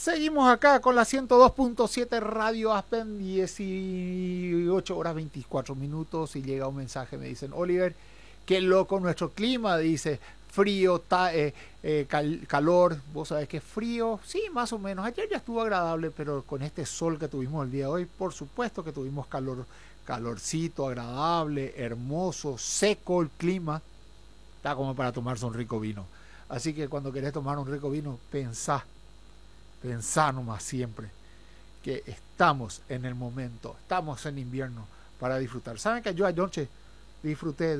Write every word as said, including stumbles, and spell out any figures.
Seguimos acá con la ciento dos punto siete Radio Aspen, dieciocho horas veinticuatro minutos, y llega un mensaje, me dicen: Oliver, qué loco nuestro clima, dice, frío, ta, eh, eh, cal, calor, vos sabés que frío, sí, más o menos, ayer ya estuvo agradable, pero con este sol que tuvimos el día de hoy, por supuesto que tuvimos calor, calorcito, agradable, hermoso, seco el clima, está como para tomarse un rico vino. Así que cuando querés tomar un rico vino, pensá, pensá nomás siempre que estamos en el momento, estamos en invierno para disfrutar. ¿Saben que yo anoche disfruté